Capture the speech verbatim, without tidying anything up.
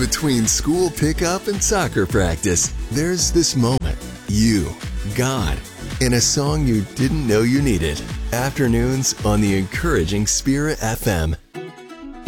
Between school pickup and soccer practice, there's this moment. You, God, and a song you didn't know you needed. Afternoons on the encouraging Spirit F M.